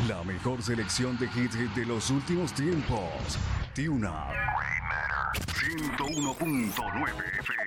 La mejor selección de hits de los últimos tiempos. Tune Up. 101.9 FM.